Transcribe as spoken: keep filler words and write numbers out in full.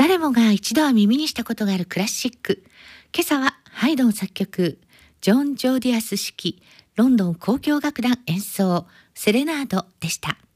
誰もが一度は耳にしたことがあるクラシック。今朝はハイドン作曲、ジョン・ジョーディアス指揮、ロンドン交響楽団演奏、セレナードでした。